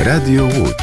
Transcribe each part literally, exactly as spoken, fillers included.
Radio Łódź.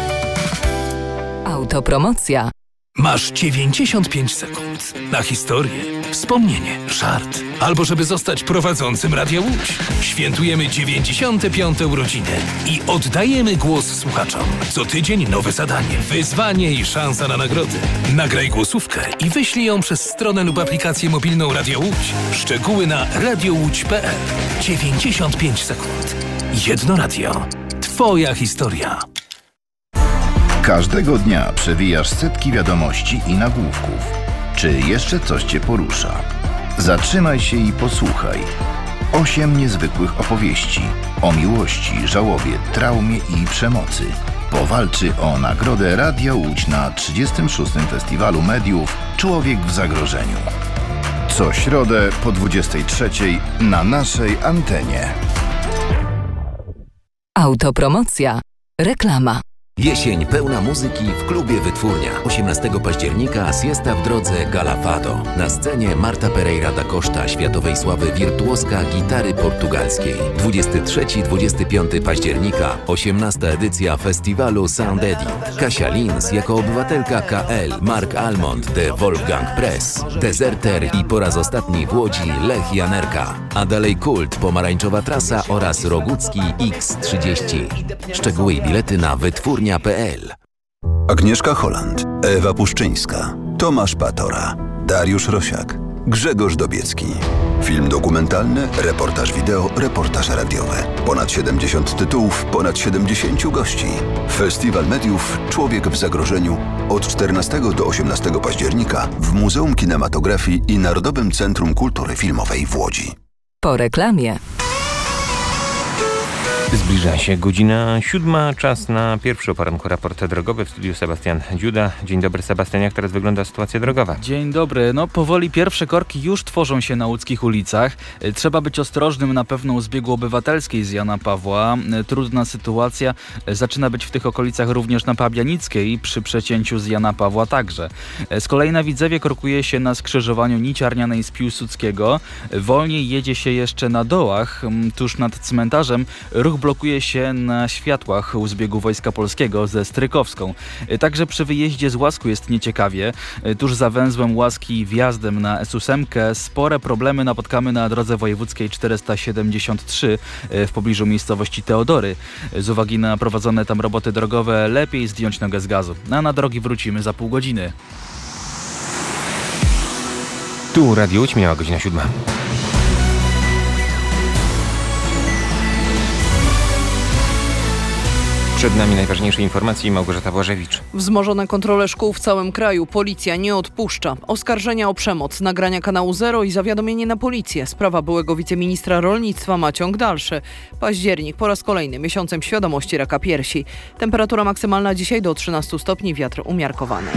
Autopromocja. Masz dziewięćdziesiąt pięć sekund na historię, wspomnienie, żart, albo żeby zostać prowadzącym Radia Łódź. Świętujemy dziewięćdziesiąte piąte urodziny i oddajemy głos słuchaczom. Co tydzień nowe zadanie, wyzwanie i szansa na nagrody. Nagraj głosówkę i wyślij ją przez stronę lub aplikację mobilną Radia Łódź. Szczegóły na radiołódź kropka pe el. dziewięćdziesiąt pięć sekund. Jedno radio. Twoja historia. Każdego dnia przewijasz setki wiadomości i nagłówków. Czy jeszcze coś Cię porusza? Zatrzymaj się i posłuchaj. Osiem niezwykłych opowieści o miłości, żałobie, traumie i przemocy. Powalczy o nagrodę Radia Łódź na trzydziestym szóstym Festiwalu Mediów Człowiek w zagrożeniu. Co środę po dwudziestej trzeciej na naszej antenie. Autopromocja. Reklama. Jesień pełna muzyki w klubie Wytwórnia. osiemnastego października Siesta w drodze Gala Fado. Na scenie Marta Pereira da Costa, światowej sławy wirtuoska gitary portugalskiej. dwudziestego trzeciego do dwudziestego piątego października osiemnasta edycja festiwalu Sound Edit. Kasia Lins jako obywatelka K L, Mark Almond de Wolfgang Press, Deserter i po raz ostatni w Łodzi Lech Janerka. A dalej Kult, Pomarańczowa Trasa oraz Rogucki X trzydzieści. Szczegóły i bilety na wytwórnia kropka pe el. Agnieszka Holland, Ewa Puszczyńska, Tomasz Patora, Dariusz Rosiak, Grzegorz Dobiecki. Film dokumentalny, reportaż wideo, reportaż radiowy. Ponad siedemdziesiąt tytułów, ponad siedemdziesięciu gości. Festiwal Mediów Człowiek w zagrożeniu od czternastego do osiemnastego października w Muzeum Kinematografii i Narodowym Centrum Kultury Filmowej w Łodzi. Po reklamie. Zbliża się godzina siódma, czas na pierwszy o poranku raport drogowy. W studiu Sebastian Dziuda. Dzień dobry, Sebastian. Jak teraz wygląda sytuacja drogowa? Dzień dobry. No powoli pierwsze korki już tworzą się na łódzkich ulicach. Trzeba być ostrożnym na pewno u zbiegu obywatelskiej z Jana Pawła. Trudna sytuacja zaczyna być w tych okolicach również na Pabianickiej przy przecięciu z Jana Pawła także. Z kolei na Widzewie korkuje się na skrzyżowaniu Niciarnianej z Piłsudskiego. Wolniej jedzie się jeszcze na Dołach, tuż nad cmentarzem. Ruch blokuje się na światłach u zbiegu Wojska Polskiego ze Strykowską. Także przy wyjeździe z Łasku jest nieciekawie. Tuż za węzłem Łaski wjazdem na S osiem spore problemy napotkamy na drodze wojewódzkiej czterysta siedemdziesiąt trzy w pobliżu miejscowości Teodory. Z uwagi na prowadzone tam roboty drogowe lepiej zdjąć nogę z gazu. A na drogi wrócimy za pół godziny. Tu Radio Łódź, minęła godzina siódma. Przed nami najważniejsze informacje. Małgorzata Błażewicz. Wzmożone kontrole szkół w całym kraju. Policja nie odpuszcza. Oskarżenia o przemoc, nagrania kanału Zero i zawiadomienie na policję. Sprawa byłego wiceministra rolnictwa ma ciąg dalszy. Październik po raz kolejny miesiącem świadomości raka piersi. Temperatura maksymalna dzisiaj do trzynastu stopni, wiatr umiarkowany.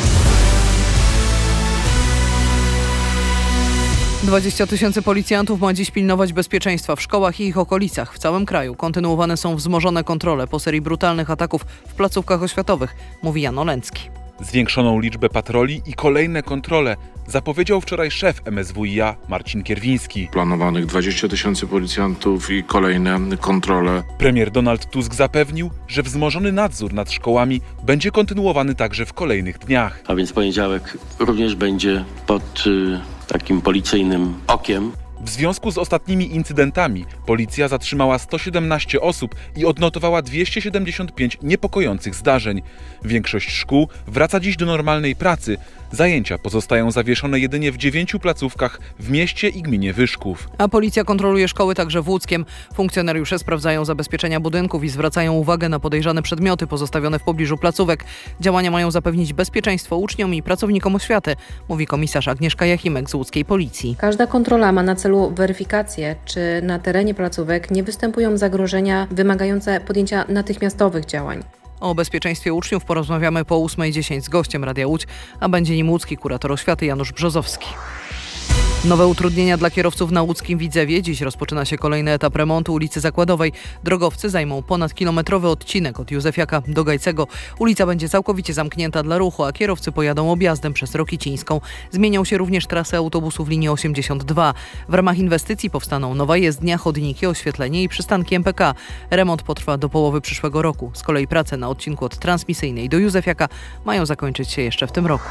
dwadzieścia tysięcy policjantów ma dziś pilnować bezpieczeństwa w szkołach i ich okolicach. W całym kraju kontynuowane są wzmożone kontrole po serii brutalnych ataków w placówkach oświatowych, mówi Jan Olencki. Zwiększoną liczbę patroli i kolejne kontrole zapowiedział wczoraj szef M S W i a Marcin Kierwiński. Planowanych dwadzieścia tysięcy policjantów i kolejne kontrole. Premier Donald Tusk zapewnił, że wzmożony nadzór nad szkołami będzie kontynuowany także w kolejnych dniach. A więc poniedziałek również będzie pod y, takim policyjnym okiem. W związku z ostatnimi incydentami policja zatrzymała sto siedemnaście osób i odnotowała dwieście siedemdziesiąt pięć niepokojących zdarzeń. Większość szkół wraca dziś do normalnej pracy. Zajęcia pozostają zawieszone jedynie w dziewięciu placówkach w mieście i gminie Wyszków. A policja kontroluje szkoły także w Łódzkiem. Funkcjonariusze sprawdzają zabezpieczenia budynków i zwracają uwagę na podejrzane przedmioty pozostawione w pobliżu placówek. Działania mają zapewnić bezpieczeństwo uczniom i pracownikom oświaty, mówi komisarz Agnieszka Jachimek z łódzkiej policji. Każda kontrola ma na celu weryfikację, czy na terenie placówek nie występują zagrożenia wymagające podjęcia natychmiastowych działań. O bezpieczeństwie uczniów porozmawiamy po ósmej dziesięć z gościem Radia Łódź, a będzie nim łódzki kurator oświaty Janusz Brzozowski. Nowe utrudnienia dla kierowców na łódzkim Widzewie. Dziś rozpoczyna się kolejny etap remontu ulicy Zakładowej. Drogowcy zajmą ponadkilometrowy odcinek od Józefiaka do Gajcego. Ulica będzie całkowicie zamknięta dla ruchu, a kierowcy pojadą objazdem przez Rokicińską. Zmienią się również trasy autobusów linii osiemdziesiąt dwa. W ramach inwestycji powstaną nowa jezdnia, chodniki, oświetlenie i przystanki M P K. Remont potrwa do połowy przyszłego roku. Z kolei prace na odcinku od Transmisyjnej do Józefiaka mają zakończyć się jeszcze w tym roku.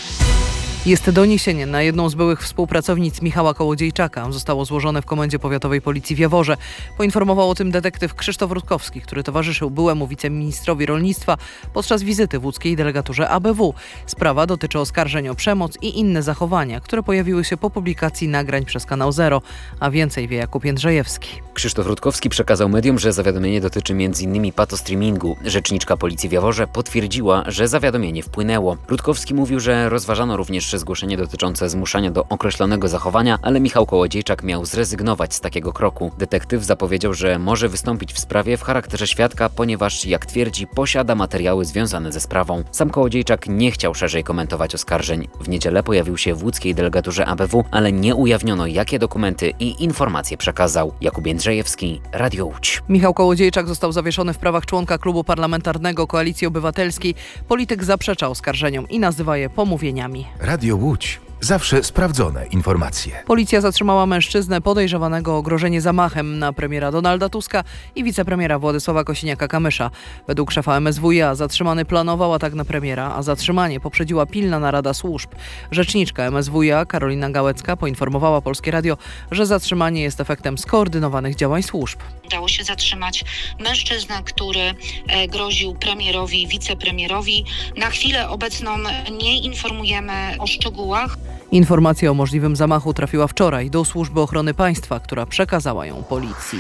Jest doniesienie na jedną z byłych współpracownic Michała Kołodziejczaka. Zostało złożone w Komendzie Powiatowej Policji w Jaworze. Poinformował o tym detektyw Krzysztof Rutkowski, który towarzyszył byłemu wiceministrowi rolnictwa podczas wizyty w łódzkiej delegaturze A B W. Sprawa dotyczy oskarżeń o przemoc i inne zachowania, które pojawiły się po publikacji nagrań przez Kanał Zero. A więcej wie Jakub Jędrzejewski. Krzysztof Rutkowski przekazał mediom, że zawiadomienie dotyczy między innymi patostreamingu. Rzeczniczka Policji w Jaworze potwierdziła, że zawiadomienie wpłynęło. Rutkowski mówił, że rozważano również zgłoszenie dotyczące zmuszania do określonego zachowania, ale Michał Kołodziejczak miał zrezygnować z takiego kroku. Detektyw zapowiedział, że może wystąpić w sprawie w charakterze świadka, ponieważ, jak twierdzi, posiada materiały związane ze sprawą. Sam Kołodziejczak nie chciał szerzej komentować oskarżeń. W niedzielę pojawił się w łódzkiej delegaturze A B W, ale nie ujawniono, jakie dokumenty i informacje przekazał. Jakub Jędrzejewski, Radio Łódź. Michał Kołodziejczak został zawieszony w prawach członka klubu parlamentarnego Koalicji Obywatelskiej. Polityk zaprzecza oskarżeniom i nazywa je pomówieniami. Radio Łódź. Zawsze sprawdzone informacje. Policja zatrzymała mężczyznę podejrzewanego o grożenie zamachem na premiera Donalda Tuska i wicepremiera Władysława Kosiniaka-Kamysza. Według szefa M S W iA zatrzymany planował atak na premiera, a zatrzymanie poprzedziła pilna narada służb. Rzeczniczka M S W iA Karolina Gałecka poinformowała Polskie Radio, że zatrzymanie jest efektem skoordynowanych działań służb. Udało się zatrzymać mężczyznę, który groził premierowi, wicepremierowi. Na chwilę obecną nie informujemy o szczegółach. Informacja o możliwym zamachu trafiła wczoraj do Służby Ochrony Państwa, która przekazała ją policji.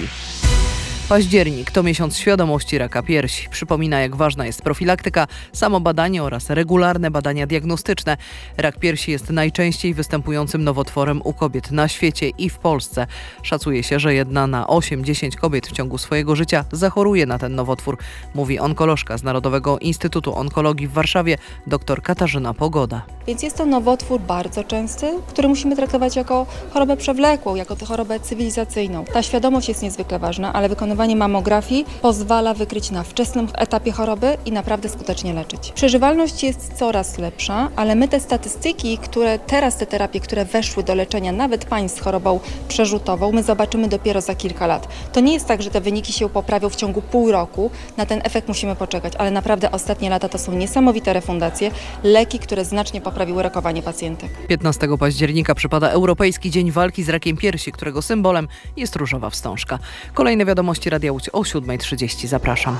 Październik to miesiąc świadomości raka piersi. Przypomina, jak ważna jest profilaktyka, samobadanie oraz regularne badania diagnostyczne. Rak piersi jest najczęściej występującym nowotworem u kobiet na świecie i w Polsce. Szacuje się, że jedna na osiem dziesięć kobiet w ciągu swojego życia zachoruje na ten nowotwór, mówi onkolożka z Narodowego Instytutu Onkologii w Warszawie dr Katarzyna Pogoda. Więc jest to nowotwór bardzo częsty, który musimy traktować jako chorobę przewlekłą, jako tę chorobę cywilizacyjną. Ta świadomość jest niezwykle ważna, ale wykonywanie mamografii pozwala wykryć na wczesnym etapie choroby i naprawdę skutecznie leczyć. Przeżywalność jest coraz lepsza, ale my te statystyki, które teraz te terapie, które weszły do leczenia nawet pań z chorobą przerzutową, my zobaczymy dopiero za kilka lat. To nie jest tak, że te wyniki się poprawią w ciągu pół roku, na ten efekt musimy poczekać, ale naprawdę ostatnie lata to są niesamowite refundacje, leki, które znacznie poprawiły rakowanie pacjentek. piętnastego października przypada Europejski Dzień Walki z Rakiem Piersi, którego symbolem jest różowa wstążka. Kolejne wiadomości Radia Łódź o siódma trzydzieści. Zapraszam.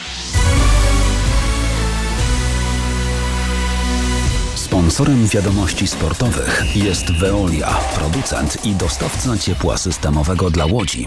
Sponsorem wiadomości sportowych jest Veolia, producent i dostawca ciepła systemowego dla Łodzi.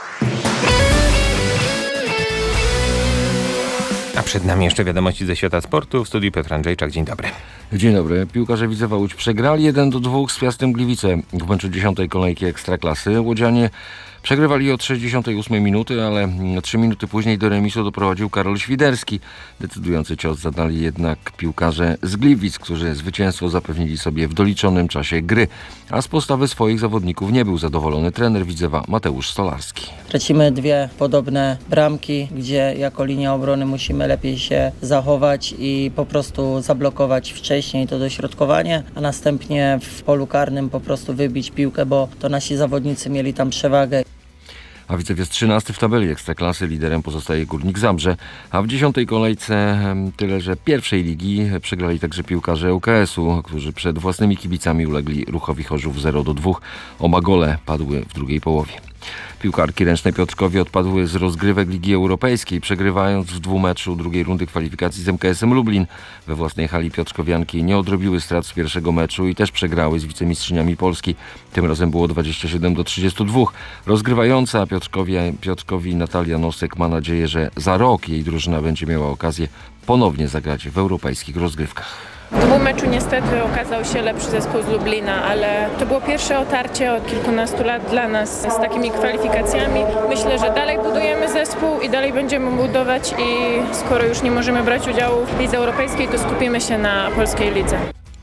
A przed nami jeszcze wiadomości ze świata sportu. W studiu Piotr Andrzejczak. Dzień dobry. Dzień dobry. Piłkarze Widzewa Łódź przegrali jeden do dwóch z Piastem Gliwice w meczu dziesiątej kolejki Ekstraklasy. Łodzianie przegrywali od sześćdziesiątej ósmej minuty, ale trzy minuty później do remisu doprowadził Karol Świderski. Decydujący cios zadali jednak piłkarze z Gliwic, którzy zwycięstwo zapewnili sobie w doliczonym czasie gry. A z postawy swoich zawodników nie był zadowolony trener Widzewa Mateusz Stolarski. Tracimy dwie podobne bramki, gdzie jako linia obrony musimy lepiej się zachować i po prostu zablokować wcześniej to dośrodkowanie, a następnie w polu karnym po prostu wybić piłkę, bo to nasi zawodnicy mieli tam przewagę. A Widzew jest trzynasty w tabeli Ekstraklasy, liderem pozostaje Górnik Zabrze, a w dziesiątej kolejce tyle, że pierwszej ligi przegrali także piłkarze U K S u, którzy przed własnymi kibicami ulegli Ruchowi Chorzów zero do dwóch. Oba gole padły w drugiej połowie. Piłkarki ręcznej Piotrkowie odpadły z rozgrywek Ligi Europejskiej, przegrywając w dwumeczu drugiej rundy kwalifikacji z M K S-em Lublin. We własnej hali Piotrkowianki nie odrobiły strat z pierwszego meczu i też przegrały z wicemistrzyniami Polski. Tym razem było dwadzieścia siedem do trzydziestu dwóch. Rozgrywająca Piotrkowie, Piotrkowi Natalia Nosek ma nadzieję, że za rok jej drużyna będzie miała okazję ponownie zagrać w europejskich rozgrywkach. W dwumeczu niestety okazał się lepszy zespół z Lublina, ale to było pierwsze otarcie od kilkunastu lat dla nas z takimi kwalifikacjami. Myślę, że dalej budujemy zespół i dalej będziemy budować i skoro już nie możemy brać udziału w lidze europejskiej, to skupimy się na polskiej lidze.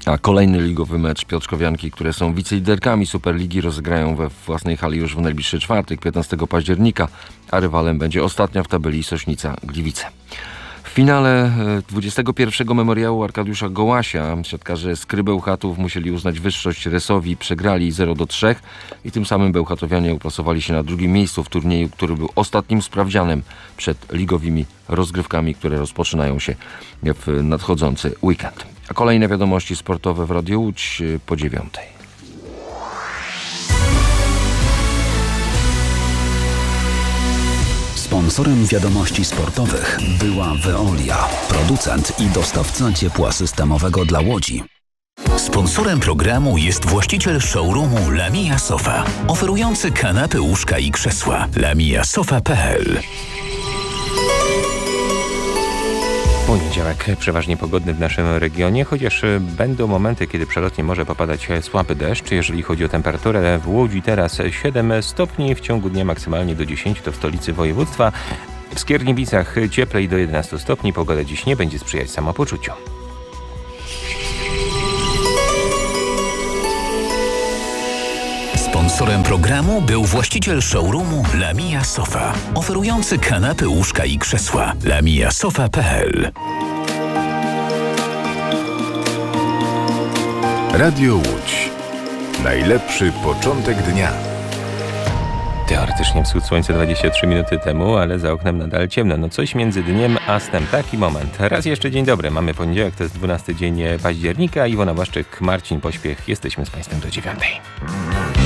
A kolejny ligowy mecz piotrkowianki, które są wiceliderkami Superligi, rozegrają we własnej hali już w najbliższy czwartek, piętnastego października, a rywalem będzie ostatnia w tabeli Sośnica Gliwice. W finale dwudziestego pierwszego memoriału Arkadiusza Gołasia siatkarze Skry Bełchatów musieli uznać wyższość Resowi, przegrali zero do trzech i tym samym bełchatowianie uplasowali się na drugim miejscu w turnieju, który był ostatnim sprawdzianem przed ligowymi rozgrywkami, które rozpoczynają się w nadchodzący weekend. A kolejne wiadomości sportowe w Radiu Łódź po dziewiątej. Sponsorem wiadomości sportowych była Veolia, producent i dostawca ciepła systemowego dla Łodzi. Sponsorem programu jest właściciel showroomu Lamia Sofa, oferujący kanapy, łóżka i krzesła. lamia sofa kropka p l. Poniedziałek przeważnie pogodny w naszym regionie, chociaż będą momenty, kiedy przelotnie może popadać słaby deszcz. Jeżeli chodzi o temperaturę, w Łodzi teraz siedem stopni, w ciągu dnia maksymalnie do dziesięciu, to w stolicy województwa. W Skierniewicach cieplej do jedenastu stopni, pogoda dziś nie będzie sprzyjać samopoczuciu. Sponsorem programu był właściciel showroomu Lamia Sofa, oferujący kanapy, łóżka i krzesła. lamia sofa kropka p l. Radio Łódź. Najlepszy początek dnia. Teoretycznie wschód słońca dwadzieścia trzy minuty temu, ale za oknem nadal ciemno. No coś między dniem a snem. Taki moment. Raz jeszcze dzień dobry. Mamy poniedziałek, to jest dwunasty dzień października. Iwona Błaszczyk, Marcin Pośpiech. Jesteśmy z Państwem do dziewiątej.